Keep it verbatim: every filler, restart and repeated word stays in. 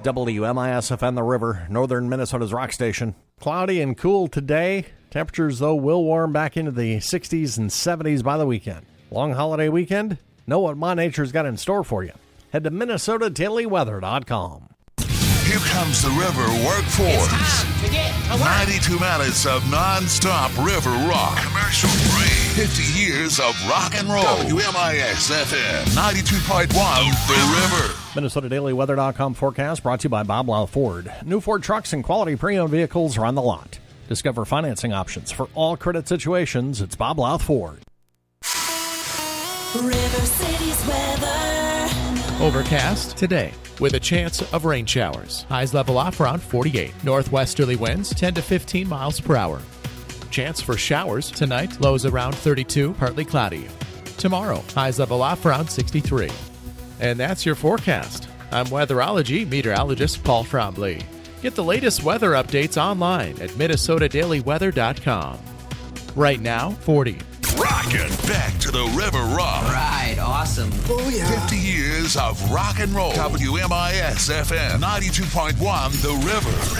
W M I S F N The River, northern Minnesota's rock station. Cloudy and cool today. Temperatures, though, will warm back into the sixties and seventies by the weekend. Long holiday weekend? Know what My Nature's got in store for you. Head to Minnesota Daily Weather dot com. Here comes the River Workforce. It's time to get to work. ninety-two minutes of non-stop river rock. Commercial free. fifty years of rock and roll. W M I S F M ninety-two point one, The River. Minnesota Daily Weather dot com forecast brought to you by Bob Lau Ford. New Ford trucks and quality pre-owned vehicles are on the lot. Discover financing options for all credit situations. It's Bob Lau Ford. River City's weather. Overcast today with a chance of rain showers. Highs level off around forty-eight. Northwesterly winds ten to fifteen miles per hour. Chance for showers tonight. Lows around thirty-two, partly cloudy. Tomorrow, highs level off around sixty-three. And that's your forecast. I'm weatherology meteorologist Paul Trombley. Get the latest weather updates online at Minnesota Daily Weather dot com. Right now, forty. Rockin' back to the River Rock. Right, awesome. Oh, yeah. fifty years of rock and roll. W M I S F M ninety-two point one, The River.